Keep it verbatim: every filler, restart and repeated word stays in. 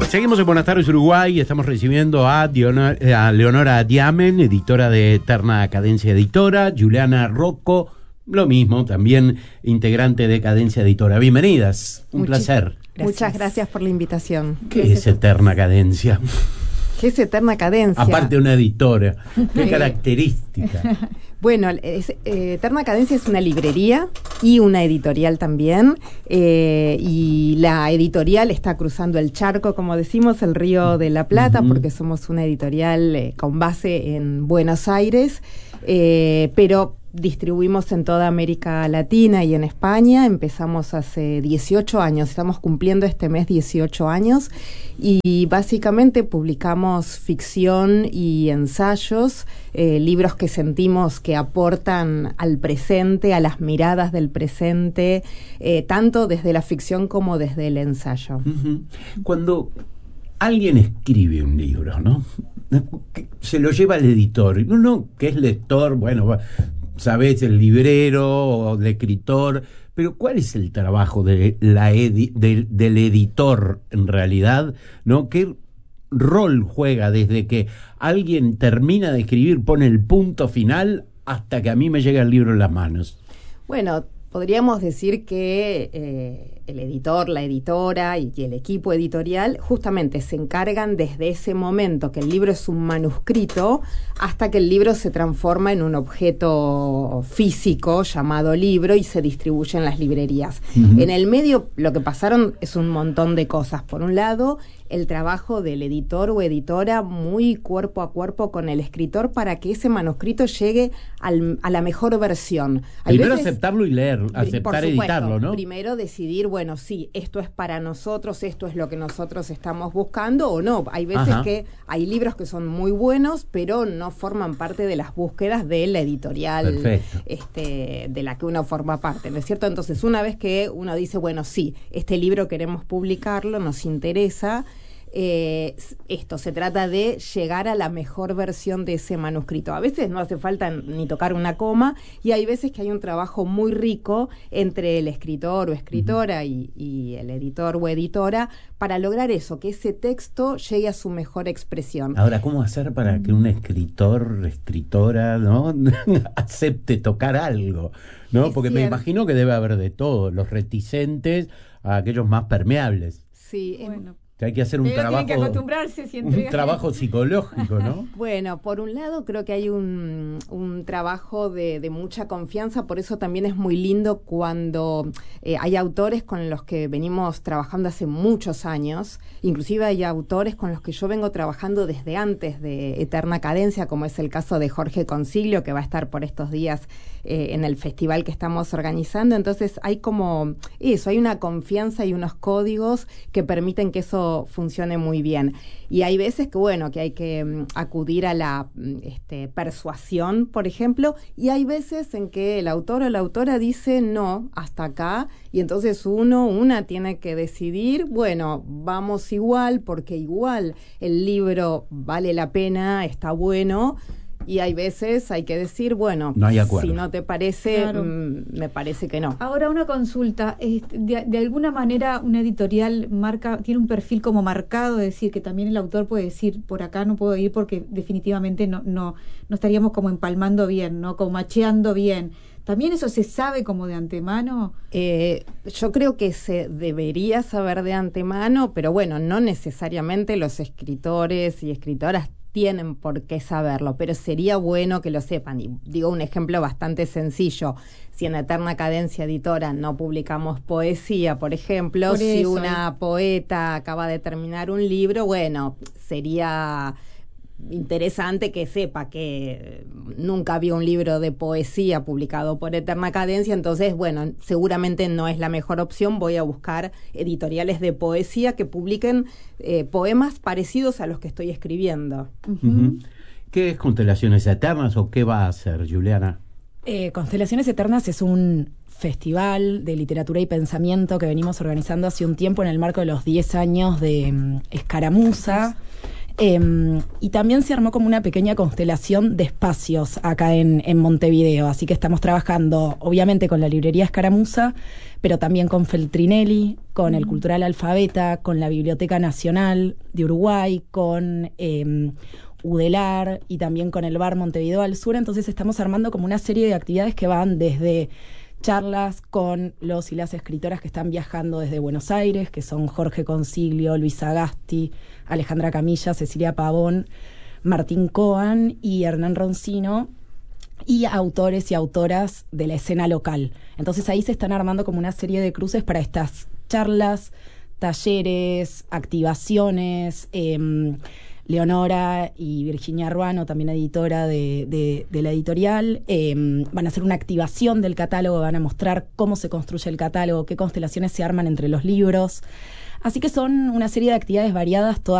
Seguimos en Buenas tardes, Uruguay. Estamos recibiendo a, Dionor, a Leonora Diamen, editora de Eterna Cadencia Editora, Juliana Rocco, lo mismo, también integrante de Cadencia Editora. Bienvenidas, un Muchis- placer. Gracias. Muchas gracias por la invitación. ¿Qué, ¿Qué es, es Eterna Cadencia? ¿Qué es Eterna Cadencia? Aparte de una editora, ¿qué característica? Bueno, es, eh, Eterna Cadencia es una librería y una editorial también, eh, y la editorial está cruzando el charco, como decimos, el Río de la Plata, uh-huh. porque somos una editorial eh, con base en Buenos Aires, eh, pero distribuimos en toda América Latina y en España. Empezamos hace dieciocho años, estamos cumpliendo este mes dieciocho años, y básicamente publicamos ficción y ensayos, eh, libros que sentimos que aportan al presente, a las miradas del presente, eh, tanto desde la ficción como desde el ensayo. Uh-huh. Cuando alguien escribe un libro, ¿no? Se lo lleva al editor, uno que es lector, bueno, sabés, el librero o el escritor, pero ¿cuál es el trabajo de la edi- del, del editor en realidad? ¿No? ¿Qué rol juega desde que alguien termina de escribir, pone el punto final, hasta que a mí me llega el libro en las manos? Bueno, podríamos decir que eh, el editor, la editora y, y el equipo editorial justamente se encargan desde ese momento que el libro es un manuscrito hasta que el libro se transforma en un objeto físico llamado libro y se distribuye en las librerías. Uh-huh. En el medio lo que pasaron es un montón de cosas. Por un lado, el trabajo del editor o editora muy cuerpo a cuerpo con el escritor para que ese manuscrito llegue al, a la mejor versión. Hay Primero veces, aceptarlo y leer, aceptar por supuesto, editarlo, ¿no? Primero decidir, bueno, sí, esto es para nosotros, esto es lo que nosotros estamos buscando o no. Hay veces Ajá. que hay libros que son muy buenos, pero no forman parte de las búsquedas de la editorial este, de la que uno forma parte, ¿no es cierto? Entonces, una vez que uno dice, bueno, sí, este libro queremos publicarlo, nos interesa, Eh, esto se trata de llegar a la mejor versión de ese manuscrito. A veces no hace falta ni tocar una coma, y hay veces que hay un trabajo muy rico entre el escritor o escritora uh-huh. y, y el editor o editora para lograr eso, que ese texto llegue a su mejor expresión. Ahora, ¿cómo hacer para que un escritor, escritora, ¿no? acepte tocar algo? ¿No? Es Porque cierto. Me imagino que debe haber de todo, los reticentes a aquellos más permeables. Sí, bueno. Que hay que hacer un Pero trabajo, que acostumbrarse si un trabajo psicológico, ¿no? Bueno, por un lado creo que hay un, un trabajo de, de mucha confianza, por eso también es muy lindo cuando eh, hay autores con los que venimos trabajando hace muchos años, inclusive hay autores con los que yo vengo trabajando desde antes de Eterna Cadencia, como es el caso de Jorge Consiglio, que va a estar por estos días eh, en el festival que estamos organizando. Entonces hay como eso, hay una confianza y unos códigos que permiten que eso funcione muy bien. Y hay veces que, bueno, que hay que um, acudir a la este, persuasión, por ejemplo, y hay veces en que el autor o la autora dice no, hasta acá, y entonces uno, una tiene que decidir, bueno, vamos igual, porque igual el libro vale la pena, está bueno. Y hay veces hay que decir, bueno, no hay acuerdo. Si no te parece, claro. mmm, me parece que no. Ahora, una consulta. Este, de, de alguna manera, una editorial marca tiene un perfil como marcado, es decir, que también el autor puede decir, por acá no puedo ir porque definitivamente no, no, no estaríamos como empalmando bien, ¿no? Como macheando bien. ¿También eso se sabe como de antemano? Eh, yo creo que se debería saber de antemano, pero bueno, no necesariamente los escritores y escritoras tienen por qué saberlo, pero sería bueno que lo sepan. Y digo un ejemplo bastante sencillo. Si en Eterna Cadencia Editora no publicamos poesía, por ejemplo, por si eso, una ¿eh? poeta acaba de terminar un libro, bueno, sería interesante que sepa que nunca había un libro de poesía publicado por Eterna Cadencia, entonces, bueno, seguramente no es la mejor opción, voy a buscar editoriales de poesía que publiquen eh, poemas parecidos a los que estoy escribiendo. Uh-huh. Uh-huh. ¿Qué es Constelaciones Eternas o qué va a hacer, Juliana? Eh, Constelaciones Eternas es un festival de literatura y pensamiento que venimos organizando hace un tiempo en el marco de los diez años de um, Escaramuza. Eh, y también se armó como una pequeña constelación de espacios acá en, en Montevideo, así que estamos trabajando obviamente con la librería Escaramuza, pero también con Feltrinelli, con el Cultural Alfabeta, con la Biblioteca Nacional de Uruguay, con eh, Udelar y también con el Bar Montevideo al Sur. Entonces estamos armando como una serie de actividades que van desde charlas con los y las escritoras que están viajando desde Buenos Aires, que son Jorge Consiglio, Luisa Agasti, Alejandra Camilla, Cecilia Pavón, Martín Coan y Hernán Roncino, y autores y autoras de la escena local. Entonces ahí se están armando como una serie de cruces para estas charlas, talleres, activaciones. eh, Leonora y Virginia Ruano, también editora de, de, de la editorial, eh, van a hacer una activación del catálogo, van a mostrar cómo se construye el catálogo, qué constelaciones se arman entre los libros. Así que son una serie de actividades variadas, todas